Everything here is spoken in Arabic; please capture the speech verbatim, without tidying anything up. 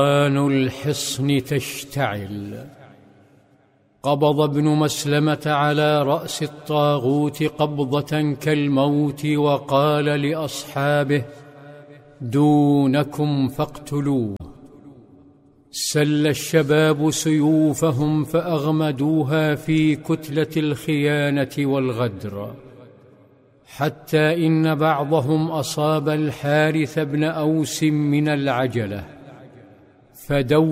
الحصن تشتعل. قبض ابن مسلمة على رأس الطاغوت قبضة كالموت وقال لأصحابه: دونكم فاقتلوه. سل الشباب سيوفهم فأغمدوها في كتلة الخيانة والغدر، حتى إن بعضهم أصاب الحارث بن أوس من العجلة فدو